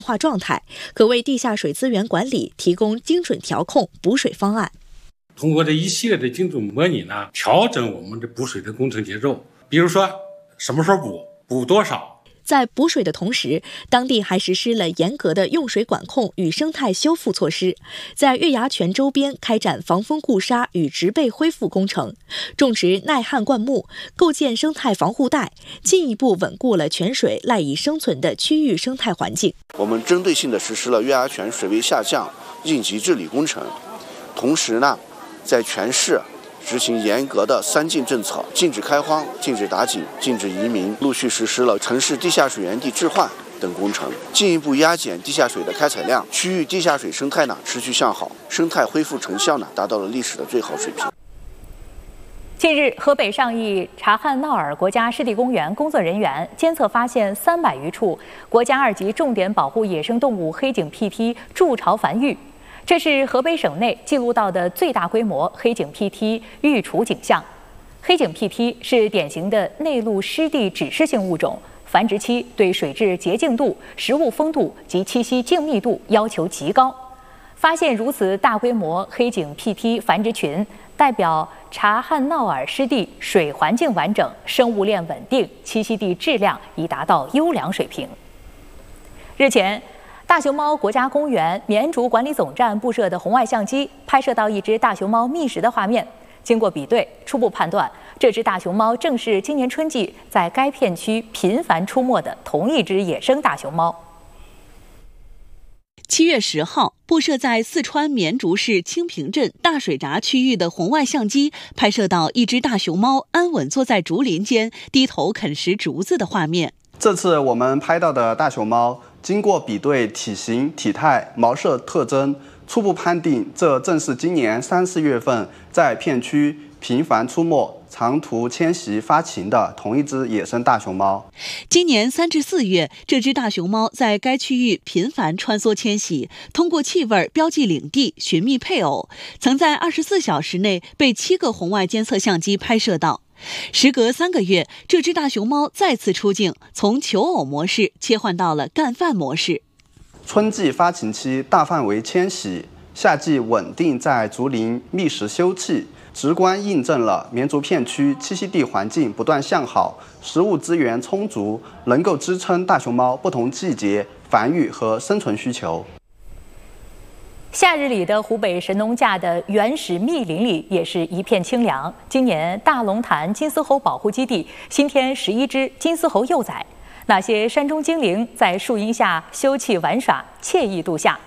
化状态，可为地下水资源管理提供精准调控补水方案。 通过这一系列的精准模拟呢，调整我们的补水的工程节奏，比如说什么时候补多少。 在补水的同时，当地还实施了严格的用水管控与生态修复措施，在月牙泉周边开展防风固沙与植被恢复工程，种植耐旱灌木，构建生态防护带，进一步稳固了泉水赖以生存的区域生态环境。 我们针对性地实施了月牙泉水位下降应急治理工程，同时呢，在全市执行严格的3禁政策，禁止开荒、禁止打井、禁止移民，陆续实施了城市地下水源地置换等工程，进一步压减地下水的开采量，区域地下水生态呢持续向好，生态恢复成效呢达到了历史的最好水平。 近日，河北上邑察罕淖尔国家湿地公园工作人员监测发现300余处国家2级重点保护野生动物黑颈屁踢筑巢繁育。这是河北省内记录到的最大规模黑颈屁踢育雏景象。黑颈屁踢是典型的内陆湿地指示性物种，繁殖期对水质洁净度、食物丰度及栖息静谧度要求极高。发现如此大规模黑颈屁踢繁殖群，代表察罕淖尔湿地水环境完整、生物链稳定、栖息地质量已达到优良水平。日前，大熊猫国家公园绵竹管理总站布设的红外相机拍摄到一只大熊猫觅食的画面。经过比对，初步判断，这只大熊猫正是今年春季在该片区频繁出没的同一只野生大熊猫。 7月10号，布设在四川绵竹市清平镇大水闸区域的红外相机拍摄到一只大熊猫安稳坐在竹林间，低头啃食竹子的画面。 这次我们拍到的大熊猫，经过比对体型、体态、毛色特征，初步判定这正是今年3、4月份在片区频繁出没、长途迁徙发情的同一只野生大熊猫。 今年3至4月，这只大熊猫在该区域频繁穿梭迁徙，通过气味标记领地、寻觅配偶，曾在24小时内被7个红外监测相机拍摄到。时隔3个月，这只大熊猫再次出镜，从求偶模式切换到了干饭模式。 春季发情期大范围迁徙，夏季稳定在竹林觅食休憩，直观印证了绵竹片区栖息地环境不断向好，食物资源充足，能够支撑大熊猫不同季节繁育和生存需求。 夏日里的湖北神农架的原始密林里也是一片清凉。今年大龙潭金丝猴保护基地新添11只金丝猴幼崽，那些山中精灵在树荫下休憩玩耍，惬意度夏。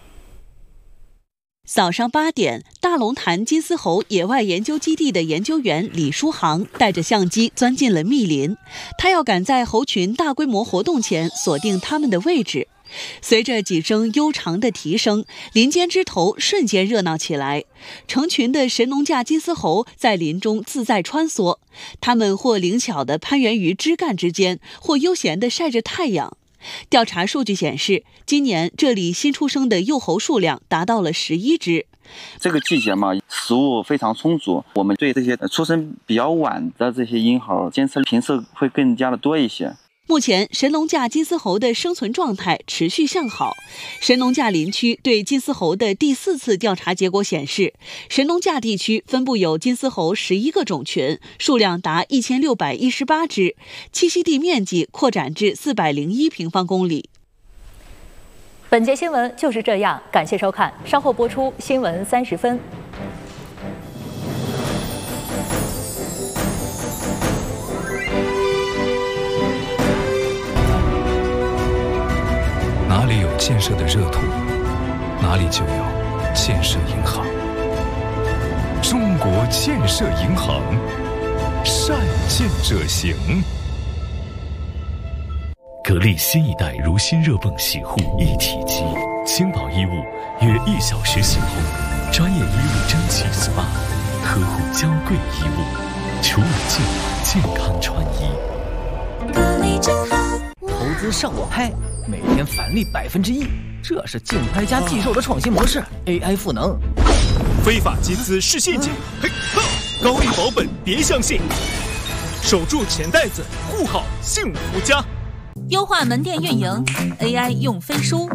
早上8点，大龙潭金丝猴野外研究基地的研究员李书航带着相机钻进了密林，他要赶在猴群大规模活动前锁定它们的位置。随着几声悠长的啼声，林间枝头瞬间热闹起来。成群的神农架金丝猴在林中自在穿梭，它们或灵巧地攀援于枝干之间，或悠闲地晒着太阳。调查数据显示，今年这里新出生的幼猴数量达到了11只。 这个季节嘛，食物非常充足，我们对这些出生比较晚的这些婴猴监测频次会更加的多一些。 目前，神农架金丝猴的生存状态持续向好。神农架林区对金丝猴的第4次调查结果显示，神农架地区分布有金丝猴11个种群，数量达1618只，栖息地面积扩展至401平方公里。 本节新闻就是这样，感谢收看，稍后播出新闻30分。 哪里有建设的热土，哪里就有建设银行。中国建设银行，善建者行。格力新一代如新热泵洗护一体机，轻薄衣物约1小时洗护，专业衣物蒸汽 SPA， 呵护娇贵衣物，除了健康穿衣。 格力真好。 投资上我拍，每天返利1%，这是竞拍加寄售的创新模式。AI 赋能， 非法集资是陷阱，嘿哈！高利保本别相信，守住钱袋子，护好幸福家。 优化门店运营 ，AI 用飞书。